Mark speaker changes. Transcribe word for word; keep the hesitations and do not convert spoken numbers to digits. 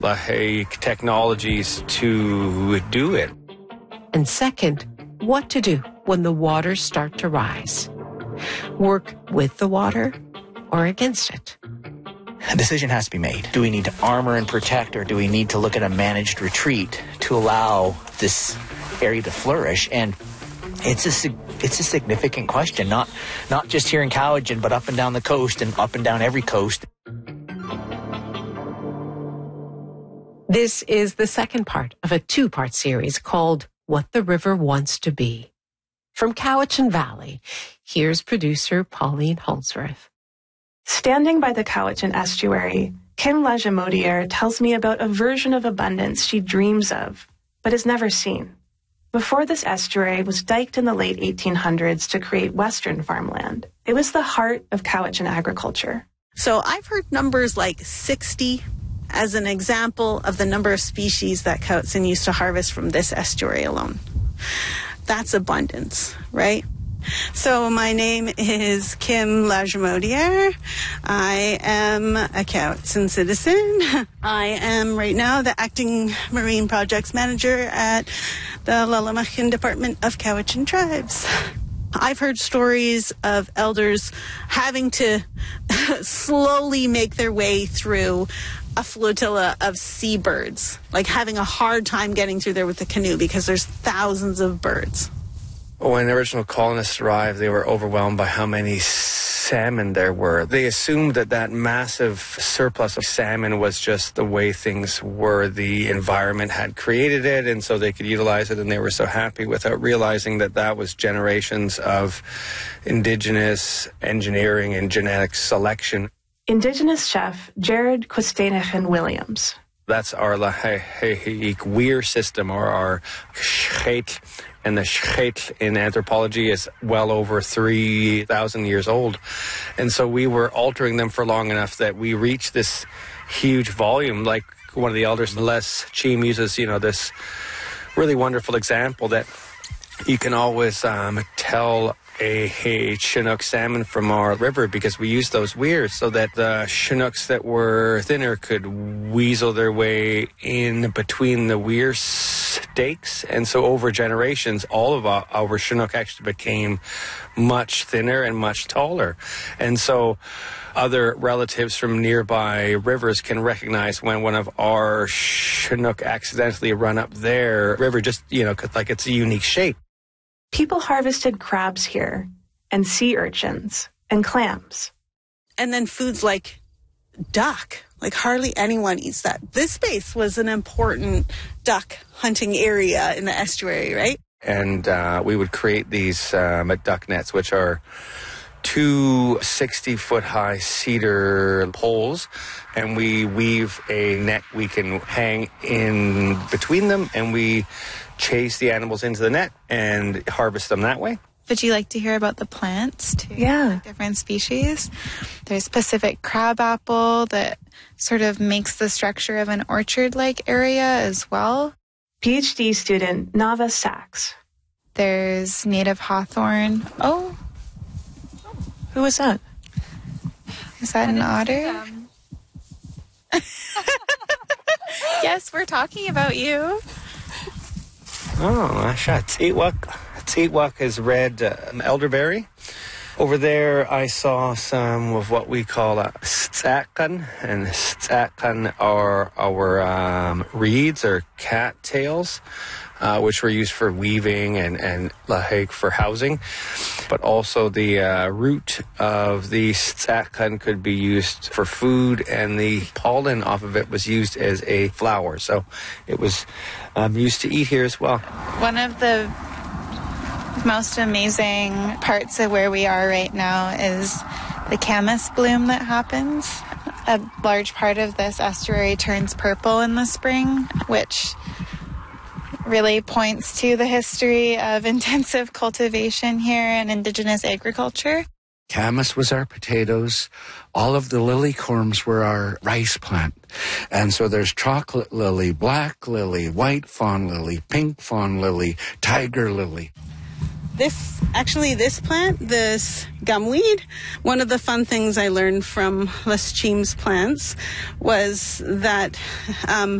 Speaker 1: Lahey technologies to do it.
Speaker 2: And second, what to do when the waters start to rise. Work with the water or against it.
Speaker 3: A decision has to be made. Do we need to armor and protect, or do we need to look at a managed retreat to allow this area to flourish? And it's a it's a significant question, not not just here in Cowichan, but up and down the coast and up and down every coast.
Speaker 2: This is the second part of a two-part series called What the River Wants to Be. From Cowichan Valley, here's producer Pauline Holdsworth.
Speaker 4: Standing by the Cowichan estuary, Kim Lajamodiere tells me about a version of abundance she dreams of, but has never seen. Before this estuary was diked in the late eighteen hundreds to create western farmland. It was the heart of Cowichan agriculture.
Speaker 5: So I've heard numbers like sixty as an example of the number of species that Cowichan used to harvest from this estuary alone. That's abundance, right? So my name is Kim Lajamodiere. I am a Cowichan citizen. I am right now the acting marine projects manager at the Lalamuchan Department of Cowichan Tribes. I've heard stories of elders having to slowly make their way through a flotilla of seabirds, like having a hard time getting through there with the canoe because there's thousands of birds.
Speaker 1: When the original colonists arrived, they were overwhelmed by how many salmon there were. They assumed that that massive surplus of salmon was just the way things were. The environment had created it, and so they could utilize it, and they were so happy without realizing that that was generations of indigenous engineering and genetic selection.
Speaker 4: Indigenous chef Jared Quistanahan Williams.
Speaker 1: That's our Lahey weir system, or our shchet. And the shchet in anthropology is well over three thousand years old. And so we were altering them for long enough that we reached this huge volume. Like one of the elders, Les Cheam, uses, you know, this really wonderful example that you can always um, tell a, a Chinook salmon from our river because we use those weirs so that the Chinooks that were thinner could weasel their way in between the weir stakes. And so over generations, all of our, our Chinook actually became much thinner and much taller. And so other relatives from nearby rivers can recognize when one of our Chinook accidentally run up their river, just, you know, 'cause like it's a unique shape.
Speaker 4: People harvested crabs here, and sea urchins, and clams.
Speaker 5: And then foods like duck. Like hardly anyone eats that. This space was an important duck hunting area in the estuary, right?
Speaker 1: And uh, we would create these um, duck nets, which are two sixty-foot-high cedar poles, and we weave a net we can hang in between them, and we chase the animals into the net and harvest them that way.
Speaker 6: Would you like to hear about the plants too?
Speaker 4: Yeah.
Speaker 6: Like different species. There's Pacific crabapple that sort of makes the structure of an orchard-like area as well.
Speaker 4: PhD student Nava Sachs.
Speaker 6: There's native hawthorn. Oh.
Speaker 4: Who was that?
Speaker 6: Is that an otter? Yes, we're talking about you.
Speaker 1: Oh, Asha, Teetwuk. Teetwuk is red uh, elderberry. Over there, I saw some of what we call a stsakan, and stsakan are our um, reeds or cattails, uh, which were used for weaving and, and lahey for housing. But also the uh, root of the stsakan could be used for food, and the pollen off of it was used as a flower. So it was um, used to eat here as well.
Speaker 6: One of the most amazing parts of where we are right now is the camas bloom that happens. A large part of this estuary turns purple in the spring, which really points to the history of intensive cultivation here and indigenous agriculture.
Speaker 7: Camas was our potatoes. All of the lilicorns were our rice plant. And so there's chocolate lily, black lily, white fawn lily, pink fawn lily, tiger lily.
Speaker 5: this, actually this plant, this gumweed, one of the fun things I learned from Les Chim's plants was that um,